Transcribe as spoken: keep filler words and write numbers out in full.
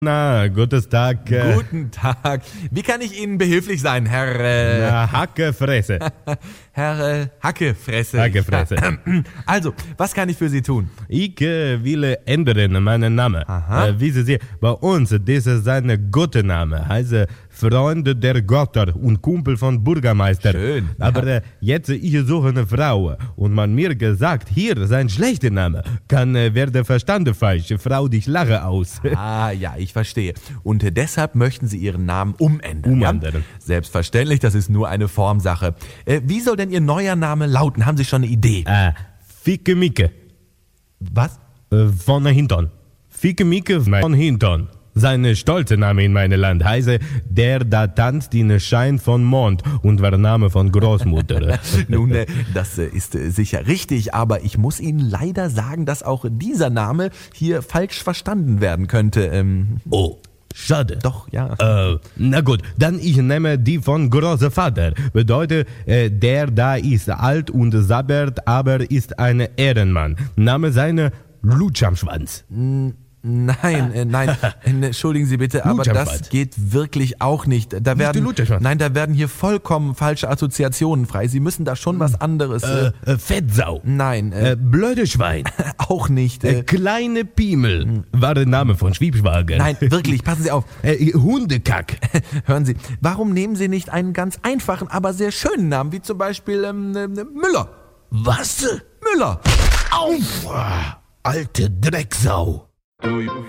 Na, gutes Tag. äh, Guten Tag. Wie kann ich Ihnen behilflich sein, Herr... Äh, Na, Hackefresse. Herr äh, Hackefresse? Hackefresse. Also, was kann ich für Sie tun? Ich äh, will ändern meinen Namen. Aha. Äh, wissen Sie, bei uns, das ist ein guter Name. Heißt äh, Freund der Götter und Kumpel von Bürgermeister. Schön, Aber äh, jetzt, ich suche eine Frau und man mir gesagt, hier ist ein schlechter Name. Kann äh, werde verstanden falsch. Frau, dich lache aus. Ah, ja, ich verstehe. Und äh, deshalb möchten Sie Ihren Namen umändern. Umändern. Ja? Selbstverständlich, das ist nur eine Formsache. Äh, wie soll denn Ihr neuer Name lauten? Haben Sie schon eine Idee? äh, Ficke Micke. Was? Äh, von Hintern. Ficke Micke von Hintern. Sein stolzer Name in meinem Land heiße Der da tanzt in Schein von Mond und war Name von Großmutter. Nun, äh, das äh, ist äh, sicher richtig, aber ich muss Ihnen leider sagen, dass auch dieser Name hier falsch verstanden werden könnte. Ähm, Oh, schade. doch, ja. Äh, na gut, dann ich nehme die von Großvater. Bedeutet, äh, der da ist alt und sabbert, aber ist ein Ehrenmann. Name seine Lutsch am Schwanz. Nein, äh, nein, äh, entschuldigen Sie bitte, aber das Lutschernschwanz. geht wirklich auch nicht. Da werden, Lutschernschwanz. nein, da werden hier vollkommen falsche Assoziationen frei. Sie müssen da schon was anderes. Äh, Äh, äh, Fettsau. nein, äh, Äh, blöde Schwein. auch nicht. Äh, Äh, kleine Piemel. War der Name von Schwiebschwager. nein, wirklich, passen Sie auf. Äh, Hundekack. Hören Sie, warum nehmen Sie nicht einen ganz einfachen, aber sehr schönen Namen, wie zum Beispiel ähm, äh, Müller? Was? Müller. Auf! Alte Drecksau.